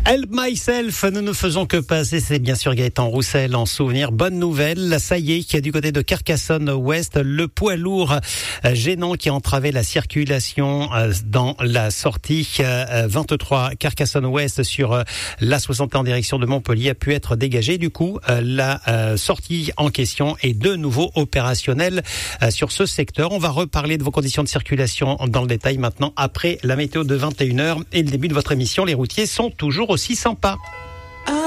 Help Myself, nous ne faisons que passer, c'est bien sûr Gaëtan Roussel en souvenir. Bonne nouvelle, ça y est, qu'il y a du côté de Carcassonne-Ouest, le poids lourd gênant qui a entravé la circulation dans la sortie 23 Carcassonne-Ouest sur la 61 en direction de Montpellier a pu être dégagé. Du coup, la sortie en question est de nouveau opérationnelle sur ce secteur. On va reparler de vos conditions de circulation dans le détail maintenant après la météo de 21h et le début de votre émission. Les routiers sont toujours aussi sympas.